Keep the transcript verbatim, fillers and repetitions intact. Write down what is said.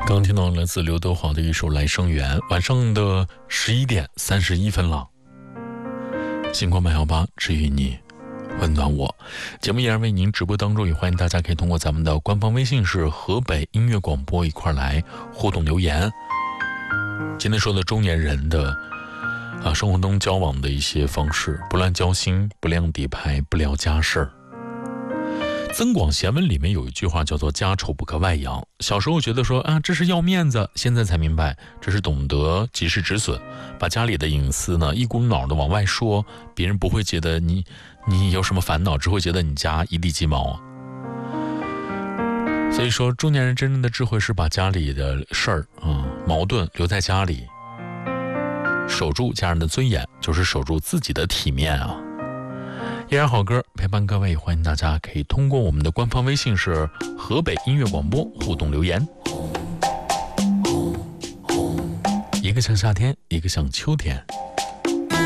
刚听到来自刘德华的一首《来生缘》，晚上的十一点三十一分了。星光八幺八治愈你，温暖我。节目依然为您直播当中，也欢迎大家可以通过咱们的官方微信是河北音乐广播一块来互动留言。今天说的中年人的啊生活中交往的一些方式：不乱交心，不亮底牌，不聊家事儿。增广贤文里面有一句话叫做家丑不可外扬。小时候觉得说啊这是要面子，现在才明白这是懂得及时止损，把家里的隐私呢一股脑的往外说，别人不会觉得你你有什么烦恼，只会觉得你家一地鸡毛。所以说中年人真正的智慧是把家里的事儿啊、嗯、矛盾留在家里，守住家人的尊严，就是守住自己的体面啊。依然好歌陪伴各位，欢迎大家可以通过我们的官方微信是河北音乐广播互动留言。一个像夏天，一个像秋天。